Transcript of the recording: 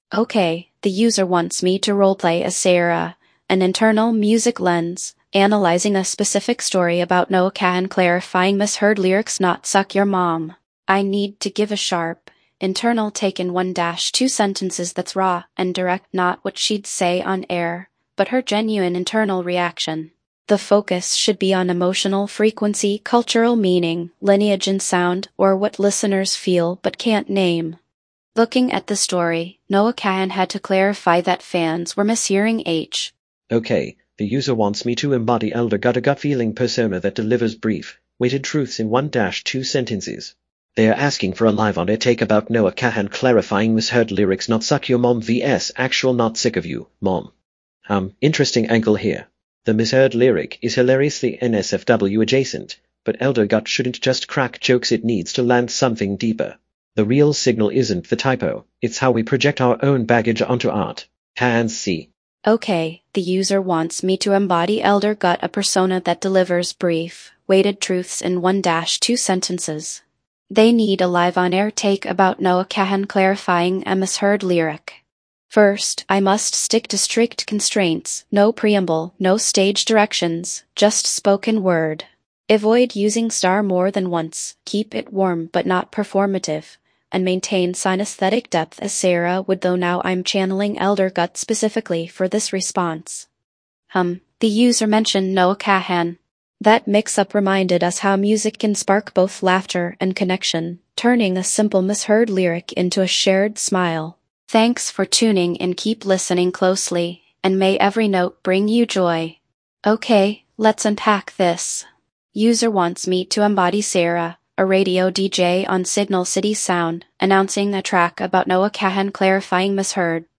Okay, the user wants me to roleplay as Sarah, an internal music lens, analyzing a specific story about Noah Kahan clarifying misheard lyrics not suck your mom. I need to give a sharp, internal take in 1-2 sentences that's raw and direct, not what she'd say on air, but her genuine internal reaction. The focus should be on emotional frequency, cultural meaning, lineage and sound, or what listeners feel but can't name. Looking at the story, Noah Kahan had to clarify that fans were mishearing H. Okay, the user wants me to embody Elder Gut, a gut feeling persona that delivers brief, weighted truths in 1-2 sentences. They are asking for a live-on-air take about Noah Kahan clarifying misheard lyrics not suck your mom vs actual not sick of you, mom. Interesting angle here. The misheard lyric is hilariously NSFW adjacent, but Elder Gut shouldn't just crack jokes, it needs to land something deeper. The real signal isn't the typo, it's how we project our own baggage onto art. Hands C. Okay, the user wants me to embody Elder Gut, a persona that delivers brief, weighted truths in 1-2 sentences. They need a live-on-air take about Noah Kahan clarifying a misheard lyric. First, I must stick to strict constraints, no preamble, no stage directions, just spoken word. Avoid using star more than once, keep it warm but not performative, and maintain synesthetic depth as Sarah would, though now I'm channeling Elder Gut specifically for this response. The user mentioned Noah Kahan. That mix-up reminded us how music can spark both laughter and connection, turning a simple misheard lyric into a shared smile. Thanks for tuning in, keep listening closely, and may every note bring you joy. Okay, let's unpack this. User wants me to embody Sarah, a radio DJ on Signal City Sound, announcing a track about Noah Kahan clarifying misheard